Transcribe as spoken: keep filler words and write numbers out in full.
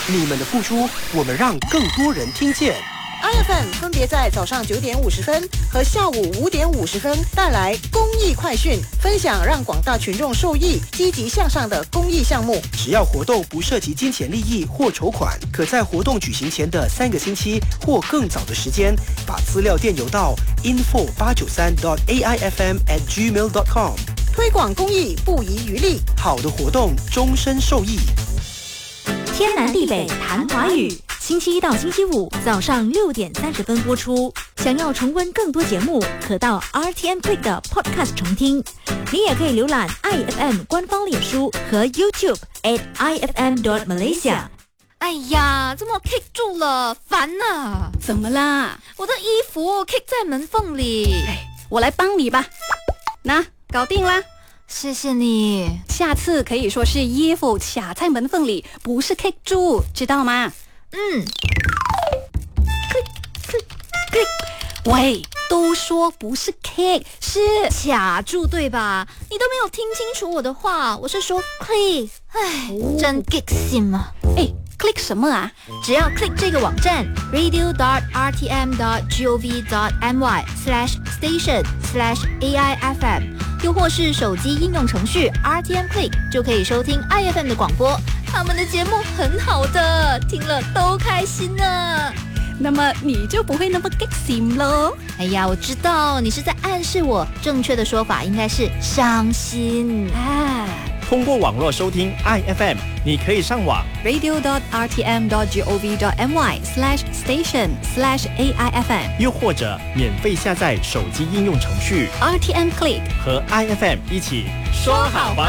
你们的付出，我们让更多人听见。 I F M 分别在早上九点五十分和下午五点五十分带来公益快讯，分享让广大群众受益、积极向上的公益项目。 只要活动不涉及金钱利益或筹款，可在活动举行前的三个星期或更早的时间，把资料电邮到 info 八九三 dot a i f m at gmail dot com。 推广公益不遗余力， 好的活动终身受益。 天南地北谈华语，星期一到星期五早上六点三十分播出。想要重温更多节目，可到 R T M Click 的 Podcast 重听。你也可以浏览 I F M 官方脸书和 YouTube at I F M dot Malaysia。 哎呀，怎么 kick 住了？烦啊！ 怎么啦？ 我的衣服 kick 在门缝里。 哎，我来帮你吧。那搞定啦。 谢谢你。 下次可以说是衣服卡在门缝里，不是 kick 住，知道吗？ 嗯。 喂，都说不是 kick， 是卡住对吧？你都没有听清楚我的话，我是说 click。哎，真 kick 心啊！ 哎 ，click 什么啊？ 只要 click 这个网站 radio dot r t m dot gov dot my slash station slash a i f m， 又或是手机应用程序 R T M Click， 就可以收听 I F M 的广播。他们的节目很好的，听了都开心呢。 那么你就不会那么 kick 心咯。 哎呀，我知道你是在暗示我，正确的说法应该是伤心啊。 通过网络收听 I F M， 你可以上网 radio dot r t m dot gov dot my slash station slash a i f m， 又或者免费下载手机应用程序 R T M Click， 和 I F M 一起说好玩。